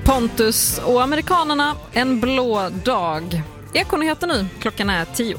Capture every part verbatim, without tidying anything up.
Pontus och amerikanerna, en blå dag. Ekonyheter nu, klockan är tio.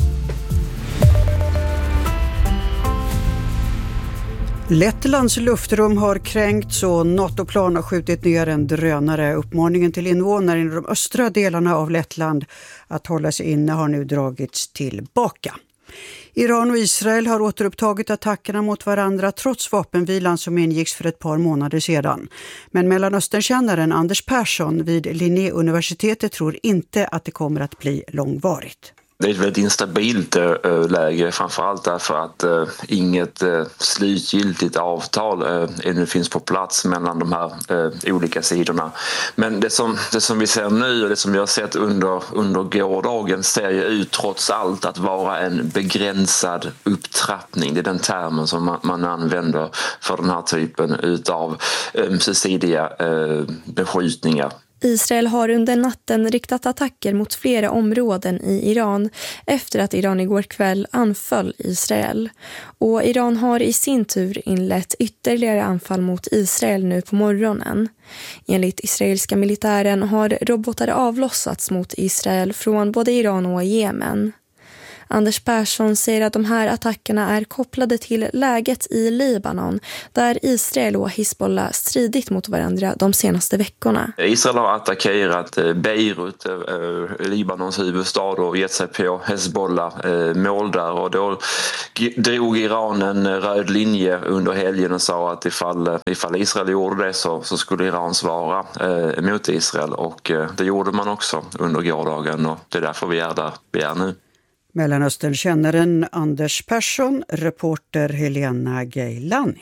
Lettlands luftrum har kränkts och NATO-plan har skjutit ner en drönare. Uppmaningen till invånare i de östra delarna av Lettland att hålla sig inne har nu dragits tillbaka. Iran och Israel har återupptagit attackerna mot varandra trots vapenvilan som ingicks för ett par månader sedan. Men Mellanösternkännaren Anders Persson vid Linnéuniversitetet tror inte att det kommer att bli långvarigt. Det är ett väldigt instabilt äh, läge, framförallt därför att äh, inget äh, slutgiltigt avtal äh, ännu finns på plats mellan de här äh, olika sidorna. Men det som, det som vi ser nu och det som vi har sett under, under gårdagen ser ju ut trots allt att vara en begränsad upptrappning. Det är den termen som man, man använder för den här typen av ömsesidiga äh, beskjutningar. Israel har under natten riktat attacker mot flera områden i Iran efter att Iran igår kväll anföll Israel. Och Iran har i sin tur inlett ytterligare anfall mot Israel nu på morgonen. Enligt israeliska militären har robotar avlossats mot Israel från både Iran och Jemen. Anders Persson säger att de här attackerna är kopplade till läget i Libanon där Israel och Hizbollah stridit mot varandra de senaste veckorna. Israel har attackerat Beirut, Libanons huvudstad, och gett sig på Hezbollah mål där, och då drog Iran en röd linje under helgen och sa att ifall, ifall Israel gjorde det så, så skulle Iran svara mot Israel, och det gjorde man också under gårdagen, och det är därför vi är där vi är nu. Mellanösternkännaren Anders Persson, reporter Helena Geilani.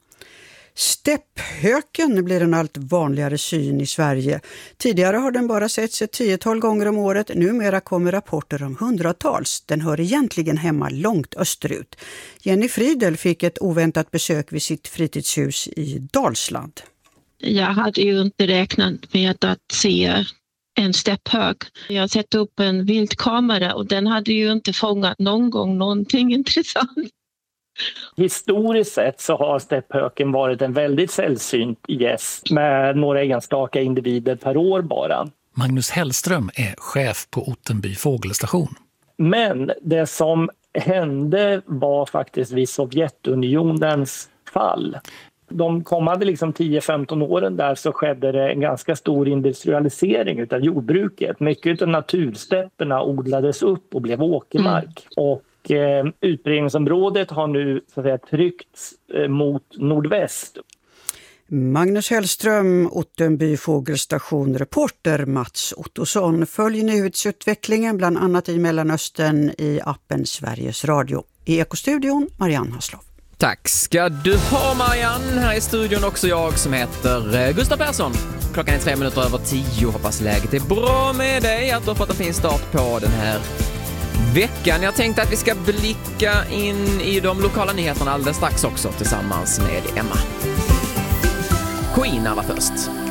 Stepphöken blir en allt vanligare syn i Sverige. Tidigare har den bara setts ett tiotal gånger om året. Numera kommer rapporter om hundratals. Den hör egentligen hemma långt österut. Jenny Friedel fick ett oväntat besök vid sitt fritidshus i Dalsland. Jag hade ju inte räknat med att se en stepphök. Jag har sett upp en vildkamera och den hade ju inte fångat någon gång någonting intressant. Historiskt sett så har stepphöken varit en väldigt sällsynt gäst med några enstaka individer per år bara. Magnus Hellström är chef på Ottenby fågelstation. Men det som hände var faktiskt vid Sovjetunionens fall. De kommande liksom tio femton åren där så skedde det en ganska stor industrialisering av jordbruket. Mycket av naturstäpperna odlades upp och blev åkermark. Mm. Och eh, utbredningsområdet har nu så att säga, tryckts eh, mot nordväst. Magnus Hellström, Ottenby fågelstation, reporter Mats Ottosson. Följ nyhetsutvecklingen bland annat i Mellanöstern i appen Sveriges Radio. I Ekostudion, Marianne Haslov. Tack ska du ha, Marianne. Här i studion också jag som heter Gustav Persson. Klockan är tre minuter över tio. Hoppas läget är bra med dig. Att du har fått en fin start på den här veckan. Jag tänkte att vi ska blicka in i de lokala nyheterna alldeles strax också tillsammans med Emma. Queen allra först.